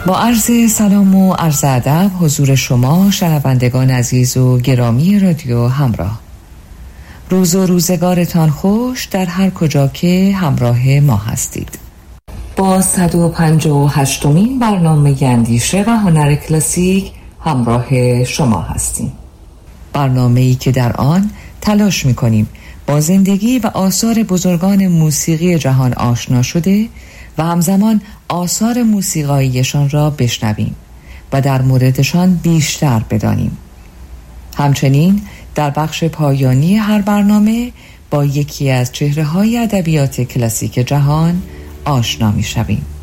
با عرض سلام و عرض ادب حضور شما شنوندگان عزیز و گرامی رادیو همراه. روز و روزگارتان خوش در هر کجا که همراه ما هستید. با 158مین برنامه اندیشه و هنر کلاسیک همراه شما هستیم. برنامه‌ای که در آن تلاش می‌کنیم با زندگی و آثار بزرگان موسیقی جهان آشنا شده و همزمان آثار موسیقاییشان را بشنویم و در موردشان بیشتر بدانیم. همچنین در بخش پایانی هر برنامه با یکی از چهره‌های ادبیات کلاسیک جهان آشنا می‌شویم.